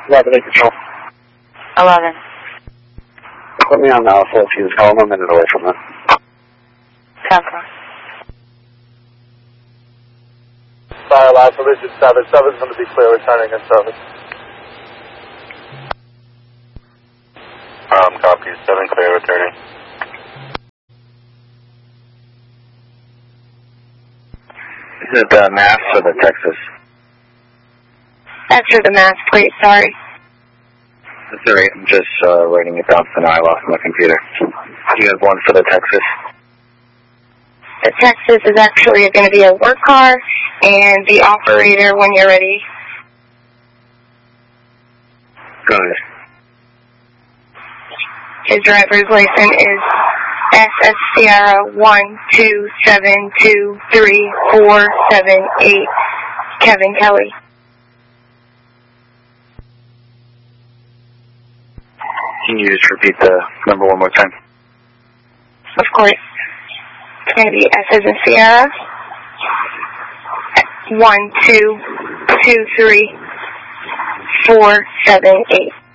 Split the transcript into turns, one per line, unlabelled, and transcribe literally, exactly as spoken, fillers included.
eleven, control.
eleven.
Put me on the fourteen, call. I'm a minute away from that.
Temper.
Fire last Elysian seven. seven's going to be clear, returning in service.
Um, copy. seven clear, returning.
Is it the Mass or the Texas?
That's for the Mass plate, sorry.
That's all right. I'm just uh, writing it down for now. I lost my computer. You have one for the Texas?
The Texas is actually going to be a work car, and the operator when you're ready.
Go ahead.
His driver's license is S S Sierra one two seven two three four seven eight, Kevin Kelly.
Can you just repeat the number one more time?
Of course. It's going to be S as in Sierra, one two two three four seven eight.